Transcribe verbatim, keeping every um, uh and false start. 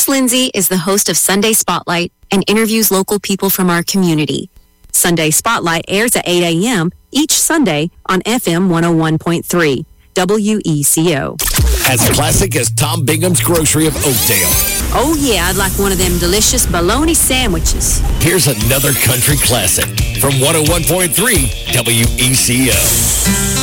Miss Lindsay is the host of Sunday Spotlight and interviews local people from our community. Sunday Spotlight airs at eight a.m. each Sunday on F M one oh one point three, W E C O. As classic as Tom Bingham's Grocery of Oakdale. Oh, yeah, I'd like one of them delicious bologna sandwiches. Here's another country classic from one oh one point three W E C O.